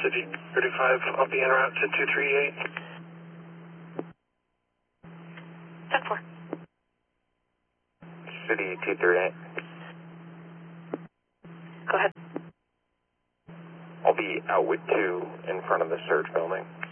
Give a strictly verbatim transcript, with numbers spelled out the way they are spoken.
City thirty-five, I'll be en route to two three eight. ten four. City two three eight. Go ahead. I'll be out with two in front of the surge building.